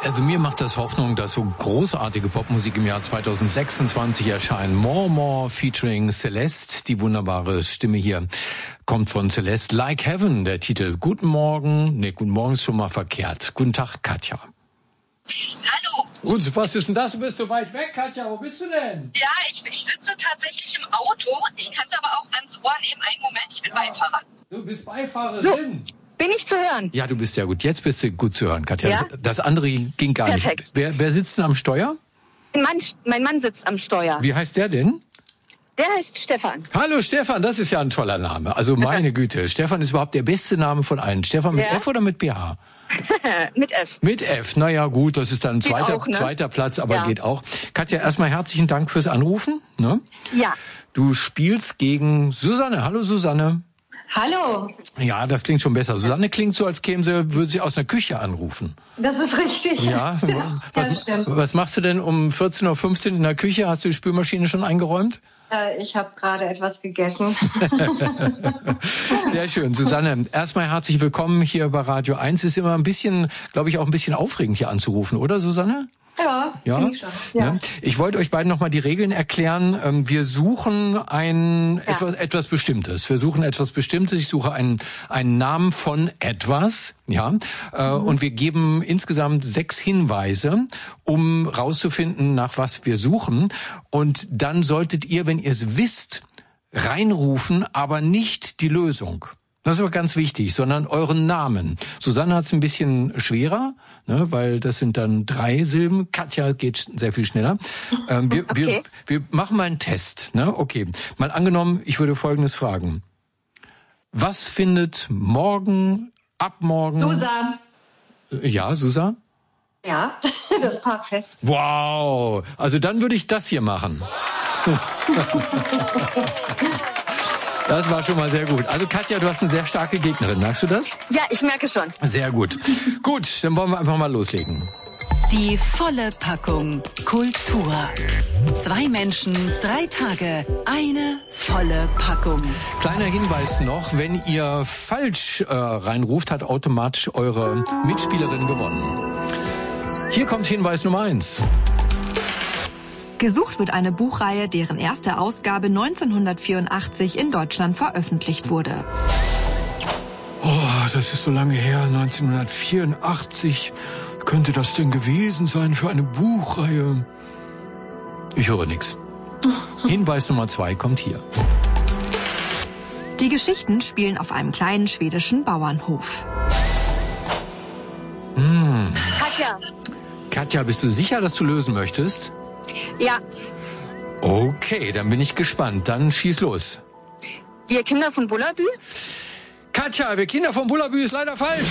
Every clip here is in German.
Also mir macht das Hoffnung, dass so großartige Popmusik im Jahr 2026 erscheint. More More featuring Celeste, die wunderbare Stimme hier kommt von Celeste. Like Heaven, der Titel. Guten Morgen, guten Morgen ist schon mal verkehrt. Guten Tag, Katja. Hallo. Und was ist denn das? Du bist so weit weg, Katja. Wo bist du denn? Ja, ich sitze tatsächlich im Auto. Ich kann es aber auch ans Ohr nehmen. Einen Moment, ich bin Beifahrer. Du bist Beifahrerin. So. Bin ich zu hören? Ja, du bist ja gut. Jetzt bist du gut zu hören, Katja. Ja? Das andere ging gar Perfekt. nicht. Wer sitzt denn am Steuer? Mein Mann sitzt am Steuer. Wie heißt der denn? Der heißt Stefan. Hallo Stefan, das ist ja ein toller Name. Also meine Güte, Stefan ist überhaupt der beste Name von allen. Stefan mit F oder mit PH? Mit F. Mit F, naja gut, das ist dann auch, ne? zweiter Platz, aber geht auch. Katja, erstmal herzlichen Dank fürs Anrufen. Ne? Ja. Du spielst gegen Susanne. Hallo Susanne. Hallo. Ja, das klingt schon besser. Susanne klingt so, als würde sie aus einer Küche anrufen. Das ist richtig. Ja, das stimmt. Was machst du denn um 14.15 Uhr in der Küche? Hast du die Spülmaschine schon eingeräumt? Ich habe gerade etwas gegessen. Sehr schön. Susanne, erstmal herzlich willkommen hier bei Radio 1. Ist immer ein bisschen, glaube ich, auch ein bisschen aufregend hier anzurufen, oder Susanne? Ja, finde ich schon. Ja. Ne? Ich wollte euch beiden nochmal die Regeln erklären. Wir suchen etwas Bestimmtes. Wir suchen etwas Bestimmtes. Ich suche einen Namen von etwas. Ja. Und wir geben insgesamt 6 Hinweise, um rauszufinden, nach was wir suchen. Und dann solltet ihr, wenn ihr es wisst, reinrufen, aber nicht die Lösung. Das ist aber ganz wichtig, sondern euren Namen. Susanne hat es ein bisschen schwerer, ne, weil das sind dann 3 Silben. Katja geht sehr viel schneller. Wir machen mal einen Test. Ne? Okay, mal angenommen, ich würde Folgendes fragen. Was findet ab morgen... Susan. Ja, Susan? Ja, das Parkfest. Wow, also dann würde ich das hier machen. Das war schon mal sehr gut. Also Katja, du hast eine sehr starke Gegnerin, merkst du das? Ja, ich merke schon. Sehr gut. Gut, dann wollen wir einfach mal loslegen. Die volle Packung Kultur. 2 Menschen, 3 Tage, eine volle Packung. Kleiner Hinweis noch, wenn ihr falsch reinruft, hat automatisch eure Mitspielerin gewonnen. Hier kommt Hinweis Nummer 1. Gesucht wird eine Buchreihe, deren erste Ausgabe 1984 in Deutschland veröffentlicht wurde. Oh, das ist so lange her, 1984. Könnte das denn gewesen sein für eine Buchreihe? Ich höre nichts. Hinweis Nummer 2 kommt hier. Die Geschichten spielen auf einem kleinen schwedischen Bauernhof. Katja. Katja, bist du sicher, dass du lösen möchtest? Ja. Okay, dann bin ich gespannt. Dann schieß los. Wir Kinder von Bullabü? Katja, wir Kinder von Bullabü ist leider falsch.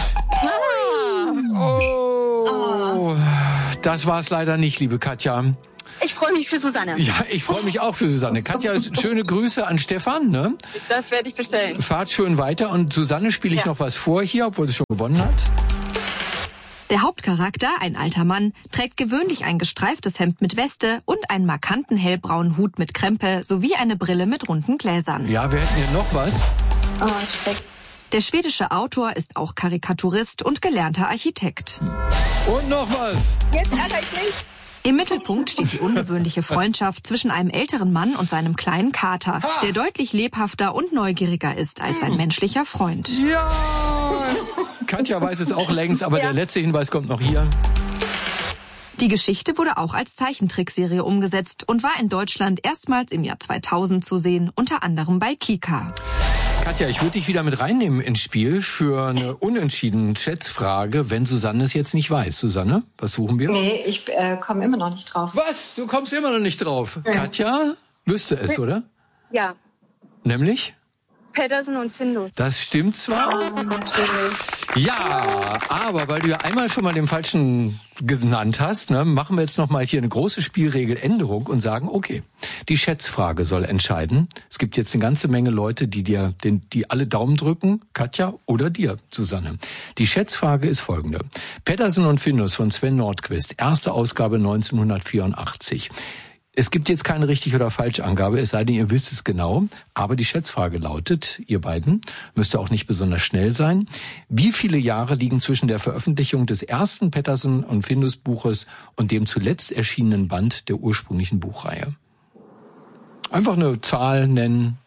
Das war es leider nicht, liebe Katja. Ich freue mich für Susanne. Ja, ich freue mich auch für Susanne. Katja, schöne Grüße an Stefan. Ne? Das werde ich bestellen. Fahrt schön weiter. Und Susanne spiele ich noch was vor hier, obwohl sie schon gewonnen hat. Der Hauptcharakter, ein alter Mann, trägt gewöhnlich ein gestreiftes Hemd mit Weste und einen markanten hellbraunen Hut mit Krempe sowie eine Brille mit runden Gläsern. Ja, wir hätten hier noch was. Oh, schreck. Der schwedische Autor ist auch Karikaturist und gelernter Architekt. Und noch was. Jetzt ärgere ich mich. Im Mittelpunkt steht die ungewöhnliche Freundschaft zwischen einem älteren Mann und seinem kleinen Kater, der deutlich lebhafter und neugieriger ist als sein menschlicher Freund. Ja! Katja weiß es auch längst, aber der letzte Hinweis kommt noch hier. Die Geschichte wurde auch als Zeichentrickserie umgesetzt und war in Deutschland erstmals im Jahr 2000 zu sehen, unter anderem bei Kika. Katja, ich würde dich wieder mit reinnehmen ins Spiel für eine unentschiedene Schätzfrage, wenn Susanne es jetzt nicht weiß. Susanne, was suchen wir? Nee, ich komme immer noch nicht drauf. Was? Du kommst immer noch nicht drauf? Ja. Katja wüsste es, oder? Ja. Nämlich? Pedersen und Findus. Das stimmt zwar. Oh, natürlich. Ja, aber weil du ja einmal schon mal den falschen genannt hast, ne, machen wir jetzt noch mal hier eine große Spielregeländerung und sagen, okay, die Schätzfrage soll entscheiden. Es gibt jetzt eine ganze Menge Leute, die alle Daumen drücken, Katja oder dir, Susanne. Die Schätzfrage ist folgende. Pedersen und Findus von Sven Nordqvist, erste Ausgabe 1984. Es gibt jetzt keine richtig oder falsch Angabe, es sei denn, ihr wisst es genau. Aber die Schätzfrage lautet, ihr beiden, müsst auch nicht besonders schnell sein. Wie viele Jahre liegen zwischen der Veröffentlichung des ersten Pettersen und Findus Buches und dem zuletzt erschienenen Band der ursprünglichen Buchreihe? Einfach eine Zahl nennen.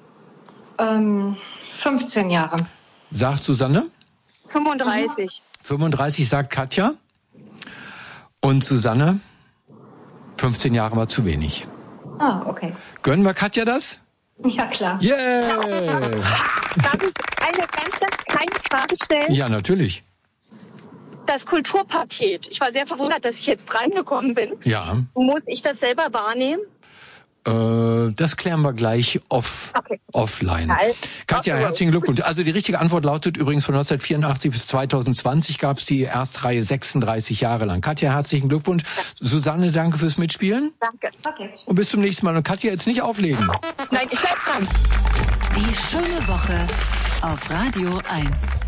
15 Jahre. Sagt Susanne? 35. 35 sagt Katja. Und Susanne? 15 Jahre war zu wenig. Ah, okay. Gönnen wir Katja das? Ja, klar. Yeah! Darf ich eine ganz kleine Frage stellen? Ja, natürlich. Das Kulturpaket. Ich war sehr verwundert, dass ich jetzt reingekommen bin. Ja. Muss ich das selber wahrnehmen? Das klären wir gleich offline. Katja, herzlichen Glückwunsch. Also die richtige Antwort lautet übrigens von 1984 bis 2020 gab es die Erstreihe 36 Jahre lang. Katja, herzlichen Glückwunsch. Susanne, danke fürs Mitspielen. Danke. Okay. Und bis zum nächsten Mal. Und Katja, jetzt nicht auflegen. Nein, ich bleib dran. Die schöne Woche auf Radio 1.